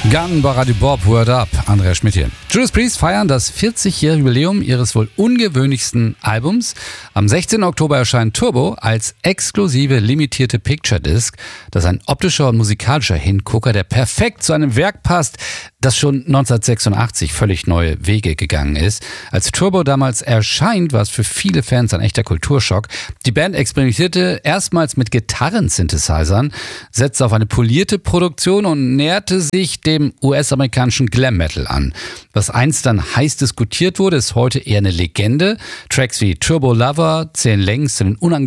Gun bei Radio Bob, Word Up, Andrea Schmidt hier. Judas Priest feiern das 40-jährige Jubiläum ihres wohl ungewöhnlichsten Albums. Am 16. Oktober erscheint Turbo als exklusive limitierte Picture Disc. Das ist ein optischer und musikalischer Hingucker, der perfekt zu einem Werk passt, das schon 1986 völlig neue Wege gegangen ist. Als Turbo damals erscheint, war es für viele Fans ein echter Kulturschock. Die Band experimentierte erstmals mit Gitarren-Synthesizern, setzte auf eine polierte Produktion und näherte sich dem US-amerikanischen Glam Metal an. Was einst dann heiß diskutiert wurde, ist heute eher eine Legende. Tracks wie Turbo Lover zählen längst zu den